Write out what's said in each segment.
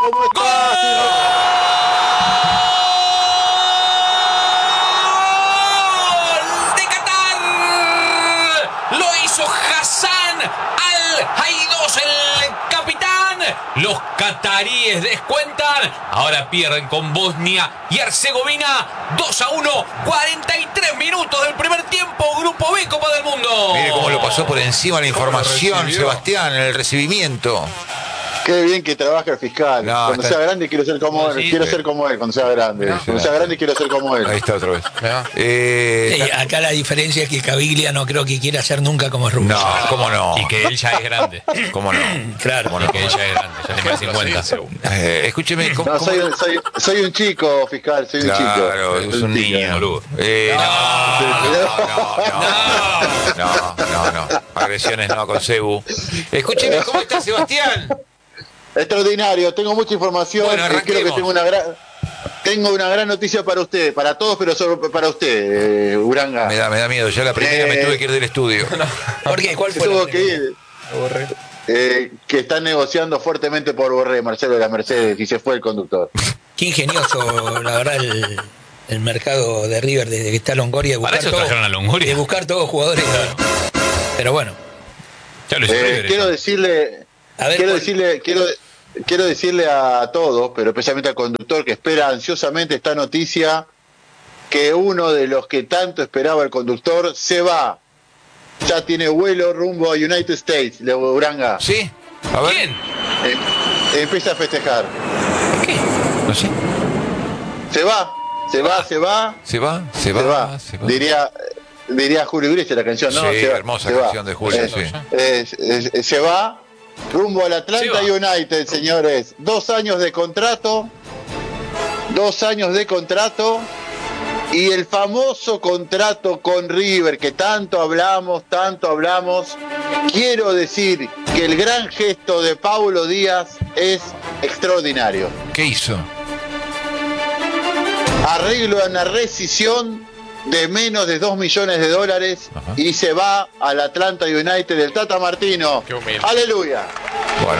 ¿cómo estás? ¡Gol de Qatar! Lo hizo Hassan Al-Haidós, el capitán. Los cataríes descuentan. Ahora pierden con Bosnia y Herzegovina 2-1. 43 minutos del primer tiempo. Grupo B, Copa del Mundo. Mire cómo lo pasó por encima la información, Sebastián, en el recibimiento. Qué bien que trabaja el fiscal. No, cuando sea grande quiero ser como él. Quiero ser como él cuando sea grande. Cuando sea grande quiero ser como él. Ahí está otra vez. Acá la diferencia es que Caviglia no creo que quiera ser nunca como Rubio. No, cómo no. Y que él ya es grande. ¿Cómo no? Claro. ¿Cómo no? Y que él ya es grande. Ya tiene más de 50. Escúcheme. No, soy un chico, fiscal. Soy un chico. Claro, es un niño. Boludo. No. Agresiones no con Cebu. Escúcheme, ¿cómo está Sebastián? Extraordinario, tengo mucha información. Bueno, creo que tengo una gran noticia para usted, para todos, pero solo para usted, Uranga. Me da miedo, ya la primera me tuve que ir del estudio. ¿Por qué? ¿Cuál fue? Tuvo que ir. Que están negociando fuertemente por Borré, Marcelo de la Mercedes, y se fue el conductor. Qué ingenioso, la verdad, el mercado de River desde que está Longoria. Para eso trajeron a Longoria. De buscar todos jugadores. Pero bueno. Ya lo hizo River, quiero decirle. A ver, Quiero decirle a todos, pero especialmente al conductor que espera ansiosamente esta noticia, que uno de los que tanto esperaba el conductor se va. Ya tiene vuelo rumbo a United States, de Uranga. ¿Sí? A ver. ¿Quién? Empieza a festejar. ¿Qué? No sé. Se va. Se va. Diría Julio Iglesias la canción, ¿no? Sí, hermosa canción de Julio, sí. Se va rumbo al Atlanta United, señores. 2 años de contrato. 2 años de contrato. Y el famoso contrato con River, que tanto hablamos. Quiero decir que el gran gesto de Paulo Díaz es extraordinario. ¿Qué hizo? Arreglo a una rescisión de menos de $2 millones. Ajá. Y se va al Atlanta United del Tata Martino. Qué humilde. Aleluya. Bueno.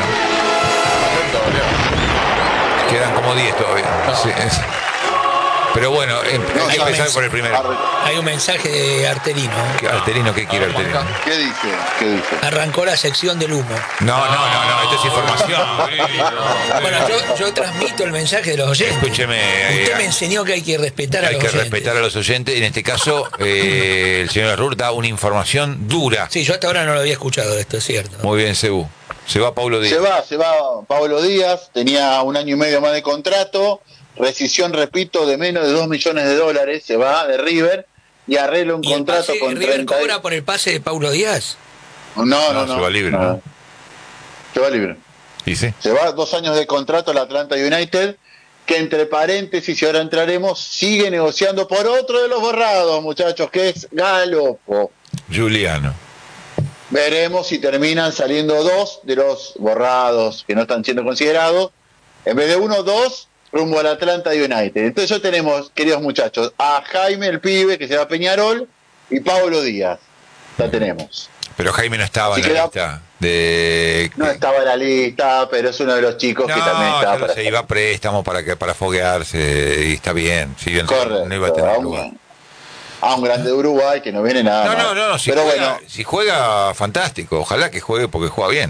Quedan como 10 todavía. Sí, pero bueno, hay que empezar por el primero. Hay un mensaje de Arterino. ¿Arterino qué quiere Arterino? ¿Qué dice? Arrancó la sección del humo. No, esto es información. Bueno, yo transmito el mensaje de los oyentes. Escúcheme. Usted me enseñó que hay que respetar a los oyentes. Hay que respetar a los oyentes. En este caso, el señor Arrur da una información dura. Sí, yo hasta ahora no lo había escuchado, esto es cierto. Muy bien, Cebu. Se va Paulo Díaz. Se va Paulo Díaz. Tenía 1 año y medio más de contrato. Rescisión, repito, de menos de $2 millones. Se va de River y arregla un contrato con ¿River cobra por el pase de Paulo Díaz? No. Se va libre, ¿no? Se va libre. ¿Y sí? Se va 2 años de contrato al Atlanta United, que entre paréntesis, y ahora entraremos, sigue negociando por otro de los borrados, muchachos, que es Galopo. Giuliano. Veremos si terminan saliendo 2 de los borrados que no están siendo considerados. En vez de 1, 2, rumbo al Atlanta United. Entonces ya tenemos, queridos muchachos, a Jaime el pibe, que se va a Peñarol, y Paulo Díaz. La tenemos. Pero Jaime no estaba en la lista de... No estaba en la lista, pero es uno de los chicos que también estaba. Se iba a préstamo para foguearse y está bien. Correcto. No iba a tener lugar. A un grande de Uruguay que no viene nada. No. Si juega, fantástico. Ojalá que juegue porque juega bien.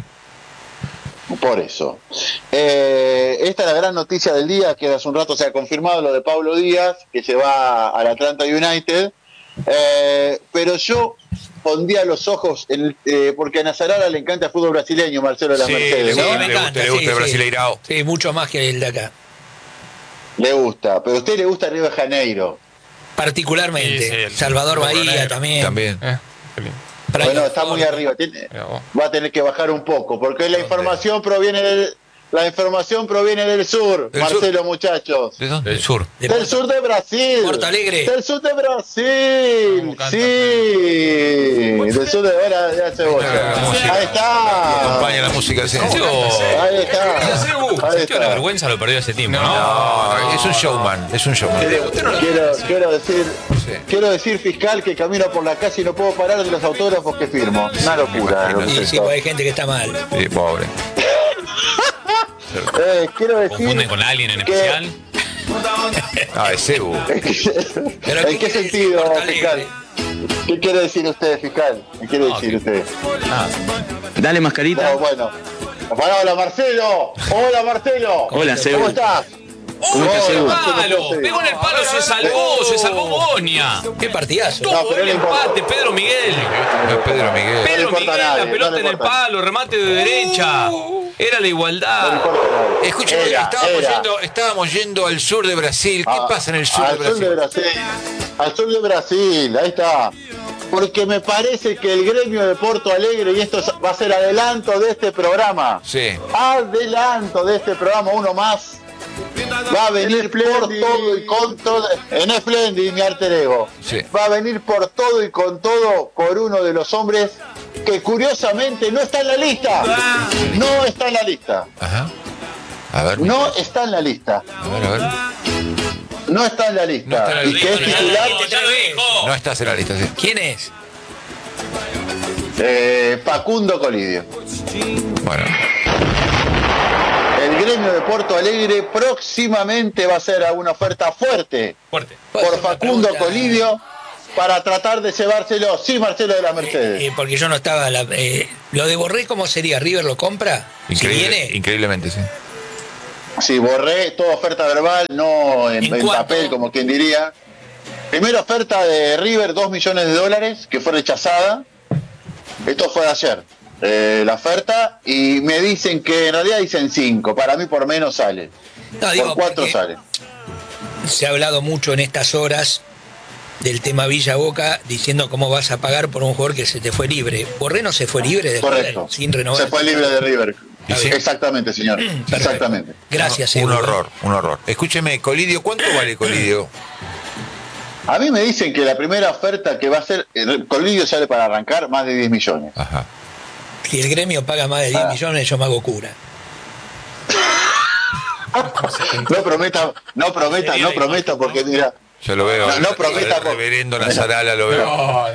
Por eso. Esta es la gran noticia del día, que hace un rato se ha confirmado lo de Paulo Díaz, que se va al Atlanta United. Pero yo pondría los ojos porque a Nazarara le encanta el fútbol brasileño, Marcelo de la Mercedes, ¿no? Me encanta, le gusta el brasileirao. Sí, mucho más que el de acá. Le gusta, pero a usted le gusta Río de Janeiro. Particularmente. Salvador Bahía también. Bueno, está muy arriba. Va a tener que bajar un poco, porque la información proviene del sur, Marcelo, muchachos. ¿De dónde? Del sur. Del sur de Brasil. Porto Alegre. Del sur de Brasil. Sí. Del sur de Cebolla. Ahí está. Acompaña la música. Ahí está. Sintió la vergüenza, lo perdió hace tiempo, ¿no? Es un showman. Quiero decir, fiscal, que camino por la calle y no puedo parar de los autógrafos que firmo. Una locura. Sí, hay gente que está mal. Sí, pobre. Quiero decir. ¿Confunden con alguien en que- especial? Ah, es Cebu. Pero ¿En qué sentido, Porto fiscal? Alegre? ¿Qué quiere decir usted, fiscal? ¿Qué quiere decir usted? Dale, mascarita. No, bueno. Hola, Marcelo. Hola, Marcelo. Hola, Cebu. ¿Cómo estás? ¿Cómo estás, Hola, Cebu? ¡Palo! Pegó en el palo, se salvó Bonia. Qué partidazo. No, Todo pero el no importa. empate, Pedro Miguel. Es Pedro Miguel. Pedro importa Miguel, a nadie, la pelota no le en el importa. palo, remate de derecha. Era la No igualdad. importa nada. Escúchame, Era. estábamos yendo al sur de Brasil. ¿Qué pasa en el sur de Al sur de Brasil? Brasil. Al sur de Brasil, ahí está. Porque me parece que el gremio de Porto Alegre, y esto va a ser adelanto de este programa. Sí. Adelanto de este programa, uno más. Va a venir por todo y con todo. En Splendid, mi alter ego. Sí. Va a venir por todo y con todo por uno de los hombres que curiosamente no está en la lista. No está en la lista. Ajá. A ver. No está en la lista. A ver. No está en la lista. No está en la Y lista. que es titular. Ya lo dijo. No estás en la lista, sí. ¿Quién es? Facundo Colidio. Bueno. El gremio de Porto Alegre próximamente va a hacer una oferta fuerte Fuerte. por Facundo Colidio para tratar de llevárselo. Sí, Marcelo de la Mercedes. Porque yo no estaba. Lo de Borré, ¿cómo sería? ¿River lo compra? Si viene. Increíblemente, sí. Sí, borré toda oferta verbal, no en ¿En cuánto? papel, como quien diría. Primera oferta de River, $2 millones, que fue rechazada. Esto fue de ayer. La oferta, y me dicen que en realidad dicen 5. Para mí por menos sale. No, digo, Por 4 porque sale. se ha hablado mucho en estas horas del tema Villa Boca, diciendo cómo vas a pagar por un jugador que se te fue libre. Borré no se fue libre de Correcto. River, sin renovar. Se fue libre de River. Está bien. Exactamente, señor. Perfecto. Exactamente. Gracias, Un Edu. horror, un horror. Escúcheme, Colidio, ¿cuánto vale Colidio? A mí me dicen que la primera oferta que va a ser, Colidio sale para arrancar más de 10 millones. Ajá. Si el gremio paga más de 10 millones, yo me hago cura. No prometa, porque mira, Yo lo veo. No prometa, el reverendo Nazarala lo veo.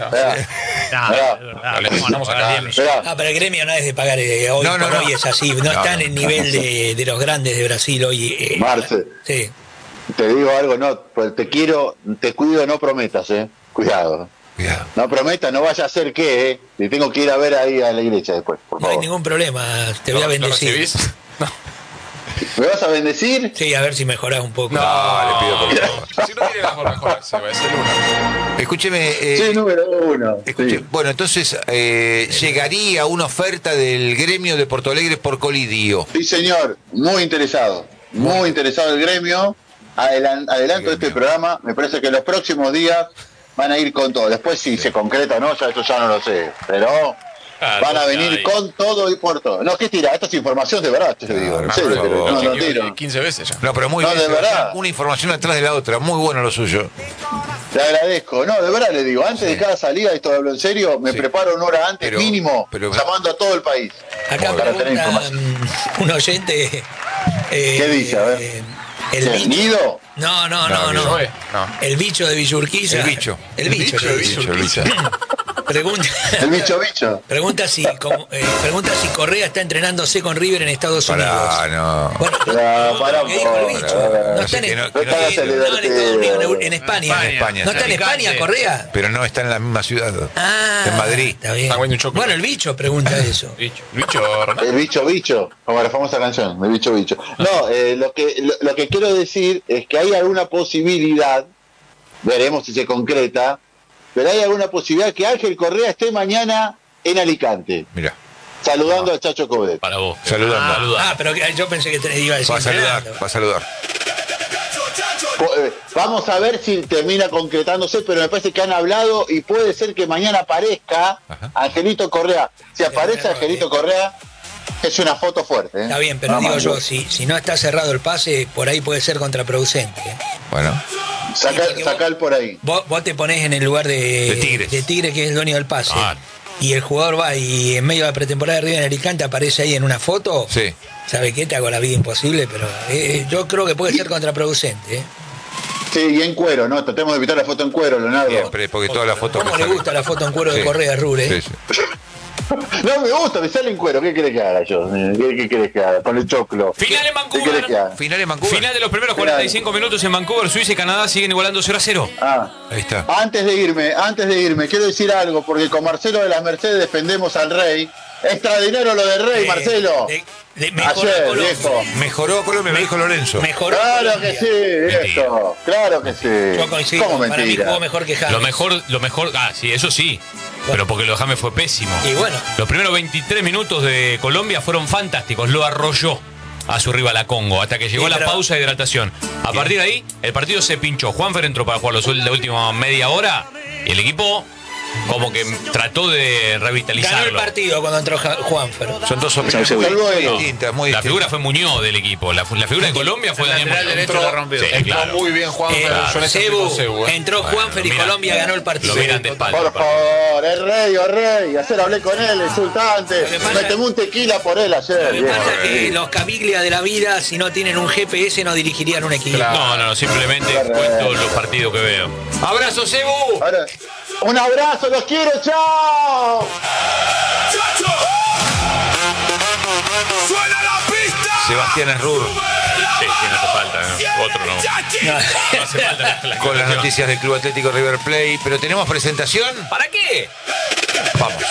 Vamos a ganar 10 millones. esperá. Ah, pero el gremio no es de pagar hoy No, no, por no. hoy es así. No, está en el nivel de los grandes de Brasil hoy. Marce, Sí. te digo algo, no, pues te cuido, no prometas, cuidado. Cuidado. No prometas, no vaya a ser que, te tengo que ir a ver ahí a la iglesia después, por No hay favor. ningún problema. Te voy a bendecir. ¿Me vas a bendecir? Sí, a ver si mejorás un poco. No, le pido por favor. Si no tiene mejor, se va a ser uno. Escúcheme. Sí, número 1. Escuche, Sí. bueno, entonces llegaría una oferta del gremio de Porto Alegre por Colidio. Sí, señor, muy interesado el gremio. Adelanto de este programa, me parece que los próximos días van a ir con todo. Después si se concreta o no, ya eso ya no lo sé, pero van a venir con todo y por todo. No, ¿qué tira? Esto es información de verdad, te digo. En serio, por favor. no tiro. 15 veces ya. No, pero muy No, bien. de Sebastián. verdad. Una información atrás de la otra. Muy bueno lo suyo. Te agradezco. No, de verdad le digo, antes de cada salida, esto hablo en serio, me Sí. preparo una hora antes, Pero- mínimo, pero- llamando a todo el país. Acá Para tener pregunta información. un oyente. ¿Qué dice? A ver. El bicho. ¿Nido? No. No. No. El bicho de Villurquiza. El bicho. El bicho. El bicho, El bicho. Pregunta. El bicho. Pregunta si Correa está entrenándose con River en Estados Unidos. Pará, no. Bueno, Pará, ¿qué dijo el pará, bicho? pará. No está en, Que no- No te hagas el no en Estados Unidos, en España. En España. ¿No está en España, Correa? Pero no está en la misma ciudad. Ah, En Madrid. Está bien. Está comiendo un chocolate. Bueno, el bicho pregunta eso. Bicho, Ronaldo. El bicho, como la famosa canción, el bicho. No, lo que quiero decir es que hay alguna posibilidad, veremos si se concreta, pero hay alguna posibilidad que Ángel Correa esté mañana en Alicante, Mira, saludando al Chacho Coudet. Para vos. saludando. Ah, pero yo pensé que te iba a decir. Va a saludar, va a saludar. Vamos a ver si termina concretándose, pero me parece que han hablado y puede ser que mañana aparezca Ajá. Angelito Correa. Si aparece Angelito Correa, es una foto fuerte. Está bien, pero Vamos, digo yo, si no está cerrado el pase, por ahí puede ser contraproducente. Bueno, Saca el por ahí. Vos te ponés en el lugar De Tigres. de Tigre, que es el dueño del pase. Ah. Y el jugador va y en medio de la pretemporada de River en Alicante aparece ahí en una foto. sí. ¿Sabe qué? Te hago la vida imposible, pero yo creo que puede ser contraproducente. Sí, y en cuero, ¿no? Tratemos de evitar la foto en cuero, Leonardo. Siempre, porque todas las fotos ¿Cómo que le salen- gusta la foto en cuero de Sí. Correa, Rure? Sí, sí. No me gusta, me sale en cuero. ¿Qué querés que haga yo? ¿Qué querés que haga? Con el choclo. Final en ¿Qué querés que Vancouver. haga? Final en Vancouver. Final de los primeros 45 minutos en Vancouver. Suiza y Canadá siguen igualando 0-0. Ahí está. Antes de irme, quiero decir algo, porque con Marcelo de las Mercedes defendemos al Rey. Extraordinario lo del Rey, Marcelo. Mejoró Ayer, Colombia. viejo. Mejoró Colombia, me dijo Lorenzo. Mejoró Claro Colombia. que sí, viejo. Claro que sí. Yo coincido. ¿Cómo Para mí mentira? jugó mejor que James. Lo mejor. Ah, sí, eso sí. Pero porque lo de James fue pésimo. Y bueno. Los primeros 23 minutos de Colombia fueron fantásticos. Lo arrolló a su rival, a Congo, hasta que llegó Sí, la pero- pausa de hidratación. A partir de ahí, el partido se pinchó. Juanfer entró para jugar la última media hora y el equipo como que trató de revitalizarlo. Ganó el partido cuando entró Juanfer. Son dos opiniones Hasta luego. distintas, muy La distintas. figura fue Muñoz del equipo. La figura de Colombia fue Daniel lateral Muñoz. derecho la rompió. Sí, Entró claro. muy bien Juan, pero yo en ese Cebu, equipo Cebu, entró Juanfer y Mira, Colombia ganó el partido. Lo miran de espalda. Por favor, el Rey. Ayer hablé con él, insultante. Lo que pasa- Me tomé un tequila por él ayer. Lo que viejo. pasa es que los Caviglia de la vida, si no tienen un GPS, no dirigirían un equipo. Claro. No, simplemente cuento los partidos que veo. ¡Abrazo, Cebu! Ahora, un abrazo, los quiero, chao. ¡Suena la pista! Sebastián Errur, Sí, no hace falta, ¿no? Otro no. No hace falta la con las noticias del Club Atlético River Plate. Pero tenemos presentación. ¿Para qué? Vamos.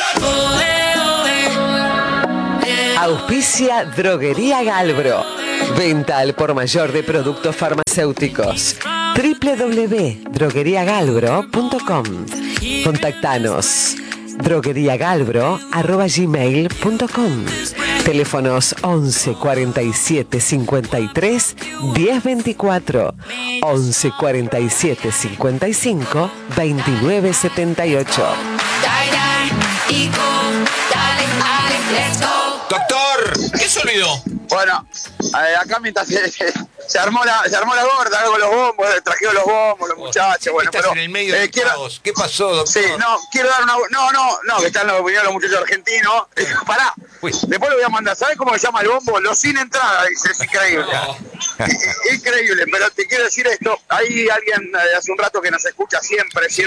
Auspicia Droguería Galbro. Venta al por mayor de productos farmacéuticos. www.drogueriagalbro.com. Contactanos. drogueriagalbro@gmail.com. Teléfonos 11 47 53 10 24, 11 47 55 29 78. Doctor, ¿Qué se olvidó? Bueno, acá mientras se armó la gorda con los bombos, trajeron los bombos, los muchachos, bueno, estás pero en el medio del quiero, caos. ¿Qué pasó, doctor? sí, no, quiero dar una, no, que están los opiniones los muchachos argentinos. Pará, Uy. después lo voy a mandar. ¿Sabes cómo se llama el bombo? Los sin entrada, dice, es increíble. Increíble, pero te quiero decir esto, hay alguien hace un rato que nos escucha siempre, Sí.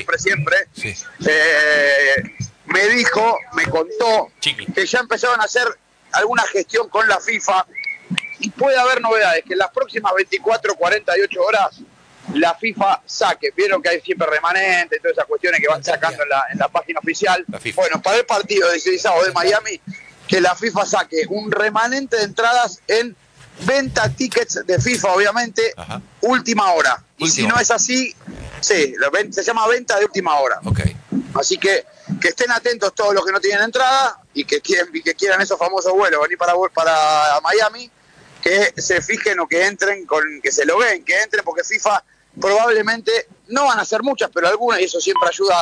me dijo, me contó Chiqui. que ya empezaron a hacer alguna gestión con la FIFA y puede haber novedades, que en las próximas 24, 48 horas la FIFA saque. Vieron que hay siempre remanentes, todas esas cuestiones que van sacando en la página oficial. La FIFA. Bueno, para el partido de ese sábado de Miami, que la FIFA saque un remanente de entradas en venta tickets de FIFA, obviamente, Ajá. última hora. Y Última si no hora. es así, sí, se llama venta de última hora. Ok. Así que estén atentos todos los que no tienen entrada y que quieran esos famosos vuelos, venir para Miami, que se fijen o que entren, que se lo ven, que entren, porque FIFA probablemente no van a hacer muchas, pero algunas, y eso siempre ayuda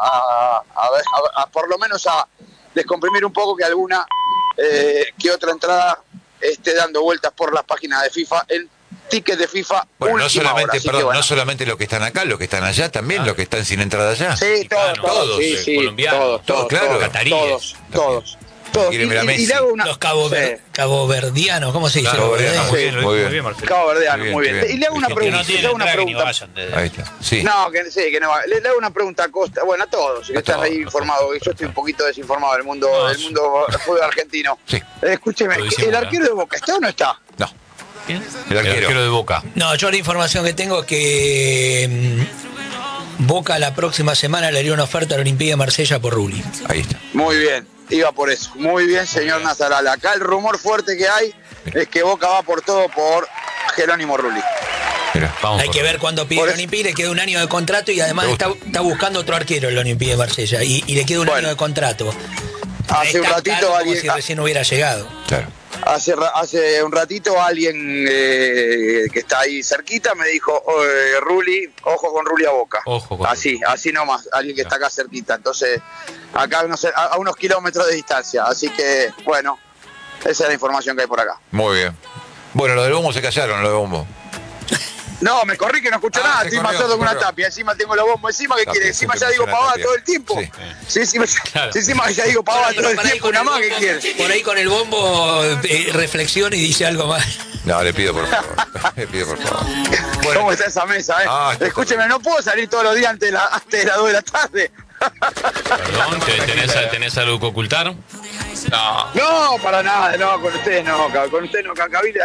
a por lo menos a descomprimir un poco que alguna que otra entrada esté dando vueltas por las páginas de FIFA en tickets de FIFA. Bueno, no última hora. solamente, Así que perdón, bueno. no solamente los que están acá, los que están allá, también los que están sin entrada allá. Sí, todos, Todos, sí, sí, colombianos, todos, claro. Cataríes. todos. Quieren ver a Messi. le hago una, Los sí, caboverdianos, ¿cómo se dice? Claro, Caboverdianos, muy bien, muy bien. muy bien, Marcelo. Cabo Verdeano, Muy muy bien, bien. muy bien. Y le hago una Que pregunta. no le tienen hago una entrada que ni pregunta. vayan de- Ahí está. Sí. No, que sí, que no va. Le hago una pregunta a Costa. Bueno, a todos, que A están todos, ahí a informados. todos. Yo estoy un poquito desinformado del mundo del fútbol argentino. Sí. Escúcheme, Lo ¿el disimula. arquero de Boca está o no está? No. ¿Quién? El arquero. de Boca. No, yo la información que tengo es que Boca la próxima semana le haría una oferta a la Olimpia de Marsella por Rulli. Ahí está. Muy bien, iba por eso. Muy bien, señor Nazaral. Acá el rumor fuerte que hay es que Boca va por todo por Jerónimo Rulli. Mira. Vamos Hay por- que ver cuándo pide Por el eso- Olimpia, le queda un año de contrato y además Me está gusta. buscando otro arquero el Olimpia de Marsella y le queda un Bueno. año de contrato. Hace un Está ratito caro como alguien- si recién hubiera llegado. Claro. Hace un ratito alguien que está ahí cerquita me dijo, Rulli, ojo con Rulli a Boca. Ojo con así nomás, alguien que está acá cerquita. Entonces, acá a unos kilómetros de distancia. Así que, bueno, esa es la información que hay por acá. Muy bien. Bueno, lo del bombo se callaron, lo del bombo. No, me corrí que no escucho nada, se estoy corrió, más sordo se que una corrió. tapia, encima tengo los bombos encima, ¿qué Tapia, quiere? Encima sí, ya que digo funciona pavada tapia. todo el tiempo. Sí. Sí, encima, Claro. encima ya digo pavada todo el Por ahí tiempo, con una el más, ¿qué bombo- quiere? Por ahí con el bombo reflexiona y dice algo más. No, le pido por favor. Le pido por favor. ¿Cómo está esa mesa, Ah, está Escúcheme, no puedo salir todos los días antes de las 2 de la tarde. Perdón, ¿tenés algo que ocultar? No. No, para nada, no, con ustedes no, Cancavile,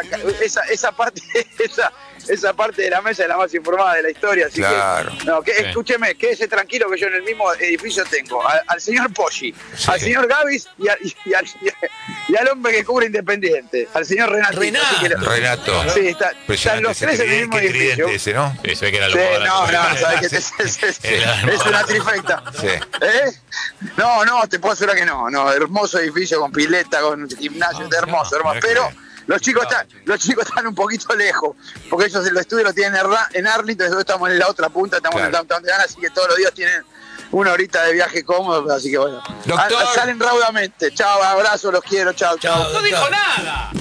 esa parte de la mesa es la más informada de la historia, así Claro. que, no, Sí. escúcheme, quédese tranquilo que yo en el mismo edificio tengo al señor Poggi, Sí. al señor Gavis y al hombre que cubre Independiente, al señor Renato. Renato. Sí, están Impresionante los tres en el mismo qué edificio. tridente ese, ¿no? Sí, se ve que era Sí, lo no, sabes que es una trifecta. Sí. ¿Eh? No, te puedo asegurar que no, hermoso edificio con pileta, con gimnasio, hermoso, mirá pero que- los chicos están un poquito lejos, porque ellos los estudios los tienen en Arlington, nosotros estamos en la otra punta, estamos en el Claro. downtown de Ana, así que todos los días tienen una horita de viaje cómodo, así que bueno. Doctor. Salen raudamente. Chao, abrazo, los quiero, chao. Chao, No dijo doctor. nada.